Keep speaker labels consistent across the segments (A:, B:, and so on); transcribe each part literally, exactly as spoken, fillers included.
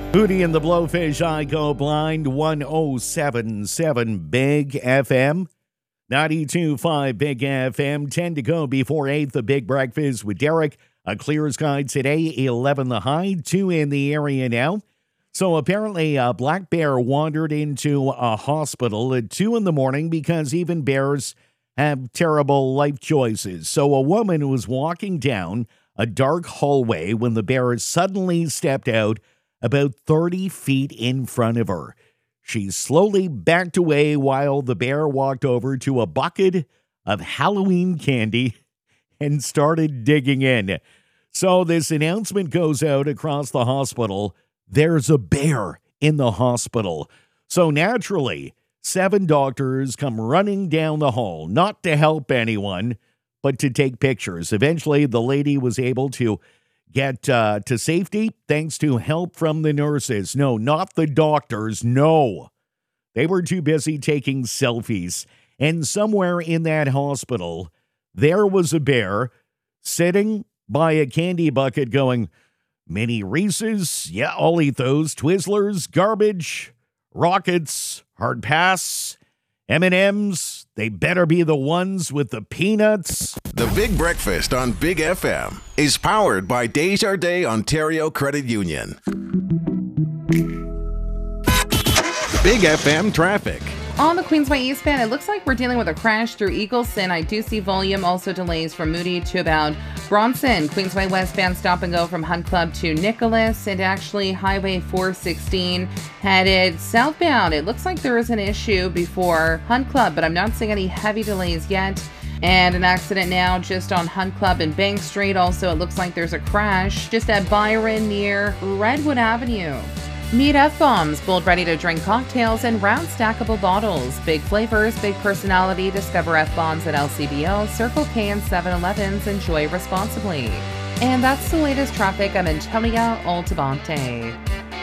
A: Hootie and the Blowfish, I Go Blind, one oh seven point seven Big F M, ninety-two point five Big F M, ten to go before eight, the Big Breakfast with Derek. A clear sky today, eleven the high, two in the area now. So apparently a black bear wandered into a hospital at two in the morning because even bears have terrible life choices. So a woman was walking down a dark hallway when the bear suddenly stepped out about thirty feet in front of her. She slowly backed away while the bear walked over to a bucket of Halloween candy and started digging in. So this announcement goes out across the hospital. There's a bear in the hospital. So naturally, seven doctors come running down the hall, not to help anyone, but to take pictures. Eventually, the lady was able to get uh, to safety thanks to help from the nurses. No, not the doctors. No. They were too busy taking selfies. And somewhere in that hospital, there was a bear sitting by a candy bucket going, mini Reese's, yeah, I'll eat those, Twizzlers, garbage, Rockets, Hard Pass, M and M's, they better be the ones with the peanuts.
B: The Big Breakfast on Big F M is powered by Desjardins Ontario Credit Union. Big F M traffic.
C: On the Queensway eastbound, it looks like we're dealing with a crash through Eagleson. I do see volume, also delays from Moody to about Bronson. Queensway westbound, stop and go from Hunt Club to Nicholas. And actually, Highway four sixteen headed southbound. It looks like there is an issue before Hunt Club, but I'm not seeing any heavy delays yet. And an accident now just on Hunt Club and Bank Street. Also, it looks like there's a crash just at Byron near Redwood Avenue. Meet F-Bombs, bold ready-to-drink cocktails and round stackable bottles. Big flavors, big personality. Discover F-Bombs at L C B O, Circle K, and seven elevens. Enjoy responsibly. And that's the latest traffic. I'm Antonia Altabante.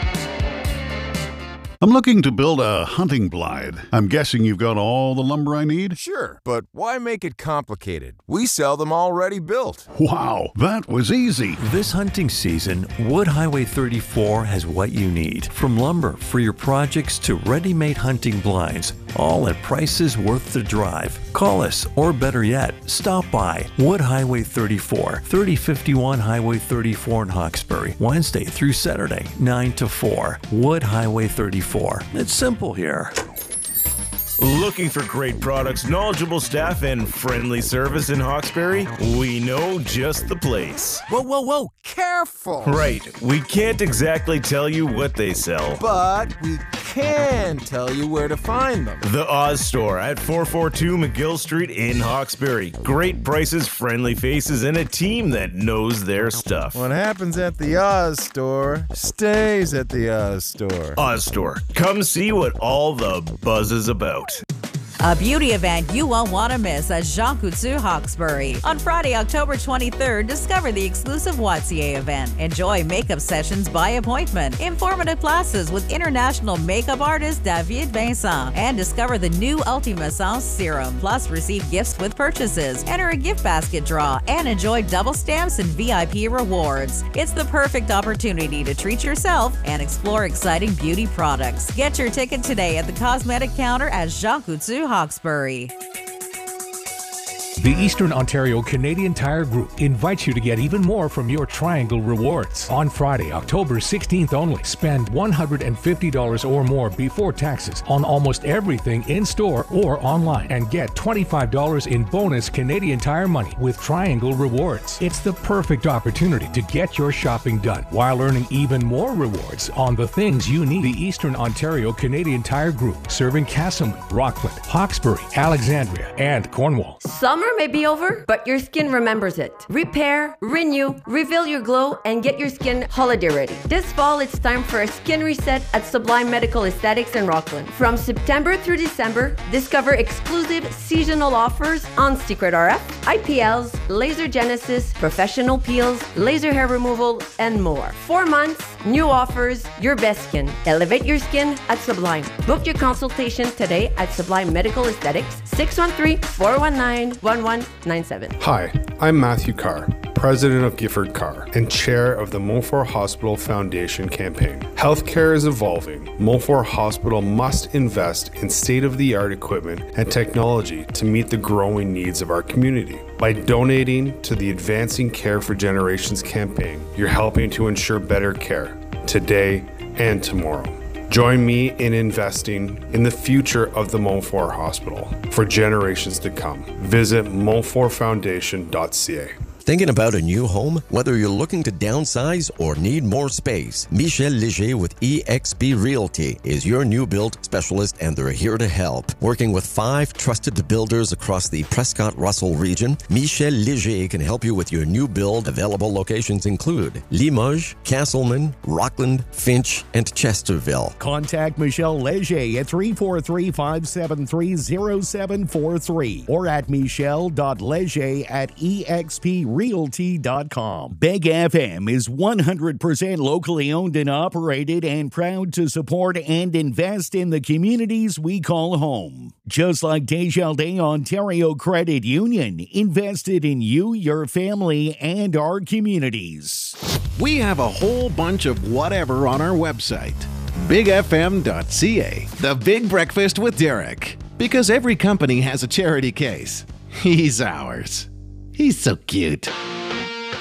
D: I'm looking to build a hunting blind. I'm guessing you've got all the lumber I need?
E: Sure, but why make it complicated? We sell them already built.
D: Wow, that was easy.
F: This hunting season, Wood Highway thirty-four has what you need. From lumber for your projects to ready-made hunting blinds, all at prices worth the drive. Call us, or better yet, stop by. Wood Highway thirty-four, thirty fifty-one Highway thirty-four in Hawkesbury, Wednesday through Saturday, nine to four. Wood Highway thirty-four. It's simple here.
G: Looking for great products, knowledgeable staff, and friendly service in Hawkesbury? We know just the place.
E: Whoa, whoa, whoa, careful!
G: Right, we can't exactly tell you what they sell.
E: But we can tell you where to find them.
G: The Oz Store at four forty-two McGill Street in Hawkesbury. Great prices, friendly faces, and a team that knows their stuff.
E: What happens at the Oz Store stays at the Oz Store.
G: Oz Store. Come see what all the buzz is about.
H: A beauty event you won't want to miss at Jean Coutu Hawkesbury. On Friday, October twenty-third, discover the exclusive Wattier event. Enjoy makeup sessions by appointment, informative classes with international makeup artist David Vincent, and discover the new Ultima Essence serum. Plus, receive gifts with purchases, enter a gift basket draw, and enjoy double stamps and V I P rewards. It's the perfect opportunity to treat yourself and explore exciting beauty products. Get your ticket today at the cosmetic counter at Jean Coutu Hawkesbury.
I: The Eastern Ontario Canadian Tire Group invites you to get even more from your Triangle Rewards. On Friday, October sixteenth only, spend one hundred fifty dollars or more before taxes on almost everything in-store or online and get twenty-five dollars in bonus Canadian Tire money with Triangle Rewards. It's the perfect opportunity to get your shopping done while earning even more rewards on the things you need. The Eastern Ontario Canadian Tire Group, serving Castleman, Rockland, Hawkesbury, Alexandria, and Cornwall.
J: Summer may be over, but your skin remembers it. Repair, renew, reveal your glow, and get your skin holiday ready. This fall, it's time for a skin reset at Sublime Medical Aesthetics in Rockland. From September through December, discover exclusive seasonal offers on Secret R F, I P Ls, Laser Genesis, professional peels, laser hair removal, and more. Four months, new offers, your best skin. Elevate your skin at Sublime. Book your consultation today at Sublime Medical Aesthetics, six one three, four one nine, one one one nine seven.
K: Hi, I'm Matthew Carr, President of Gifford Carr and Chair of the Montfort Hospital Foundation campaign. Healthcare is evolving. Montfort Hospital must invest in state-of-the-art equipment and technology to meet the growing needs of our community. By donating to the Advancing Care for Generations campaign, you're helping to ensure better care today and tomorrow. Join me in investing in the future of the Montfort Hospital for generations to come. Visit montfort foundation dot c a.
L: Thinking about a new home? Whether you're looking to downsize or need more space, Michel Léger with E X P Realty is your new build specialist, and they're here to help. Working with five trusted builders across the Prescott-Russell region, Michel Léger can help you with your new build. Available locations include Limoges, Castleman, Rockland, Finch, and Chesterville.
A: Contact Michel Léger at three four three, five seven three, zero seven four three or at michel dot leger at e x p realty dot com. Big F M is one hundred percent locally owned and operated and proud to support and invest in the communities we call home. Just like Desjardins Ontario Credit Union, invested in you, your family, and our communities.
B: We have a whole bunch of whatever on our website, big f m dot c a. The Big Breakfast with Derek. Because every company has a charity case. He's ours. He's so cute.